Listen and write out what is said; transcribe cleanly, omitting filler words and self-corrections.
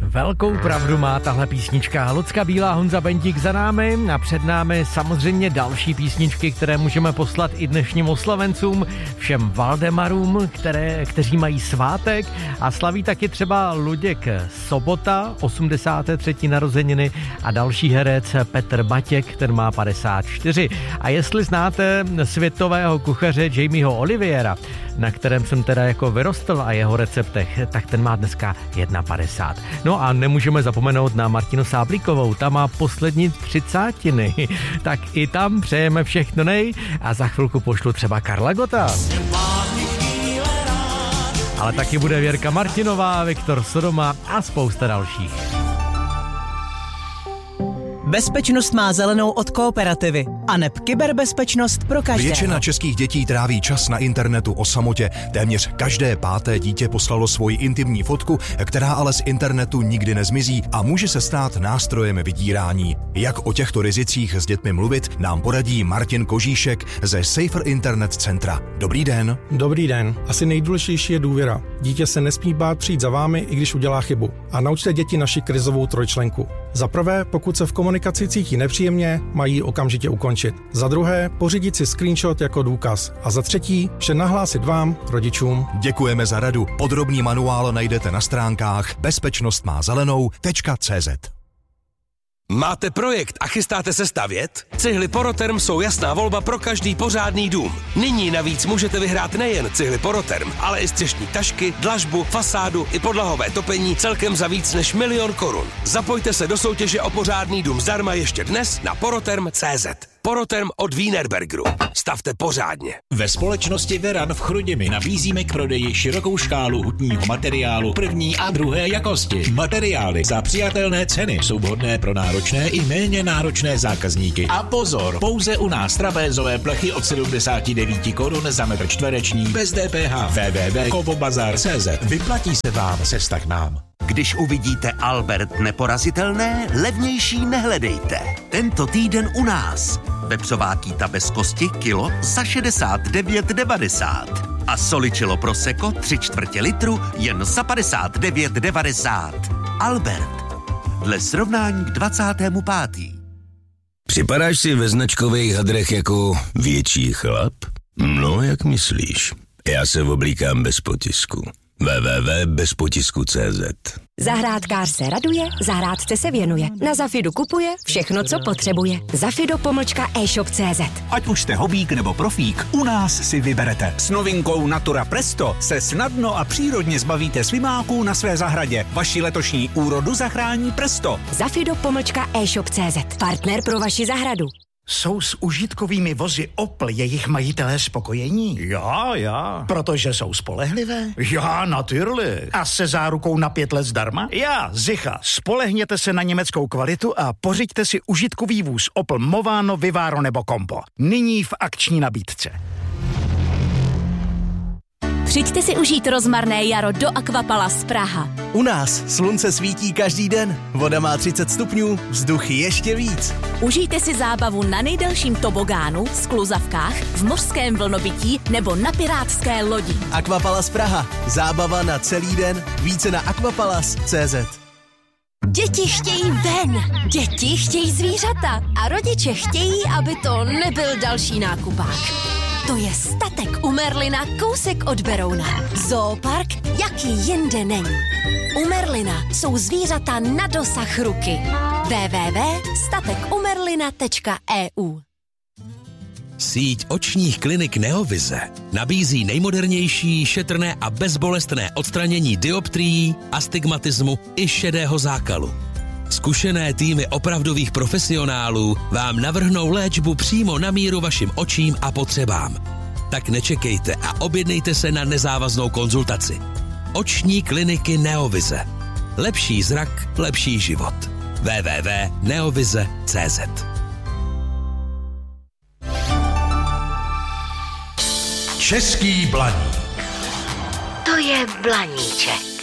Velkou pravdu má tahle písnička. Lucka Bílá, Honza Bentík za námi a před námi samozřejmě další písničky, které můžeme poslat i dnešním oslavencům, všem Valdemarům, kteří mají svátek a slaví taky třeba Luděk Sobota, 83. narozeniny a další herec Petr Matěk, ten má 54. A jestli znáte světového kuchaře Jamieho Oliviera, na kterém jsem teda jako vyrostl a jeho receptech, tak ten má dneska 51. No a nemůžeme zapomenout na Martinu Sáblíkovou, ta má poslední 30. Tak i tam přejeme všechno nej a za chvilku pošlu třeba Karla Gota. Ale taky bude Věrka Martinová, Viktor Sodoma a spousta dalších. Bezpečnost má zelenou od Kooperativy a neb kyberbezpečnost pro každého. Většina českých dětí tráví čas na internetu o samotě. Téměř každé páté dítě poslalo svoji intimní fotku, která ale z internetu nikdy nezmizí a může se stát nástrojem vydírání. Jak o těchto rizicích s dětmi mluvit, nám poradí Martin Kožíšek ze Safer Internet Centra. Dobrý den. Dobrý den. Asi nejdůležitější je důvěra. Dítě se nesmí bát přijít za vámi, i když udělá chybu. A naučte děti naši krizovou trojčlenku. Za prvé, pokud se v komunikaci cítí nepříjemně, mají ji okamžitě ukončit. Za druhé, pořídit si screenshot jako důkaz. A za třetí, vše nahlásit vám, rodičům. Děkujeme za radu. Podrobný manuál najdete na stránkách bezpečnostmázelenou.cz. Máte projekt a chystáte se stavět? Cihly Poroterm jsou jasná volba pro každý pořádný dům. Nyní navíc můžete vyhrát nejen cihly Poroterm, ale i střešní tašky, dlažbu, fasádu i podlahové topení celkem za víc než 1 000 000 korun. Zapojte se do soutěže o pořádný dům zdarma ještě dnes na poroterm.cz. Poroterm od Wienerbergeru. Stavte pořádně. Ve společnosti Veran v Chrudimi nabízíme k prodeji širokou škálu hutního materiálu první a druhé jakosti. Materiály za přijatelné ceny jsou vhodné pro náročné i méně náročné zákazníky. A pozor, pouze u nás trapézové plechy od 79 korun za metr čtvereční bez DPH. www.kovobazar.cz. Vyplatí se vám cesta k nám. Když uvidíte Albert neporazitelné, levnější nehledejte. Tento týden u nás. Vepřová kýta bez kosti kilo za 69,90. A soličilo prosecco 3/4 litru jen za 59,90. Albert. Dle srovnání k 25. Připadáš si ve značkových hadrech jako větší chlap? No, jak myslíš? Já se oblíkám bez potisku. www.bezpotisku.cz. Zahrádkář se raduje, zahrádce se věnuje. Na Zafidu kupuje všechno, co potřebuje. Zafido-e-shop.cz. Ať už jste hobík nebo profík, u nás si vyberete. S novinkou Natura Presto se snadno a přírodně zbavíte svimáků na své zahradě. Vaši letošní úrodu zachrání Presto. Zafido-e-shop.cz. Partner pro vaši zahradu. Jsou s užitkovými vozy Opel jejich majitelé spokojení? Já. Protože jsou spolehlivé? Já, natürlich. A se zárukou na 5 let zdarma? Já, sicher. Spolehněte se na německou kvalitu a pořiďte si užitkový vůz Opel Movano, Vivaro nebo Compo. Nyní v akční nabídce. Přijďte si užít rozmarné jaro do Aquapalace Praha. U nás slunce svítí každý den, voda má 30 stupňů, vzduch ještě víc. Užijte si zábavu na nejdelším tobogánu, skluzavkách, v mořském vlnobytí nebo na pirátské lodi. Aquapalace Praha. Zábava na celý den. Více na aquapalace.cz. Děti chtějí ven, děti chtějí zvířata a rodiče chtějí, aby to nebyl další nákupák. To je statek u Merlina kousek od Berouna. Zoopark, jaký jinde není. U Merlina jsou zvířata na dosah ruky. www.statekumerlina.eu. Síť očních klinik Neovize nabízí nejmodernější, šetrné a bezbolestné odstranění dioptrií, astigmatismu i šedého zákalu. Zkušené týmy opravdových profesionálů vám navrhnou léčbu přímo na míru vašim očím a potřebám. Tak nečekejte a objednejte se na nezávaznou konzultaci. Oční kliniky Neovize. Lepší zrak, lepší život. www.neovize.cz. Český blaník. To je blaníček.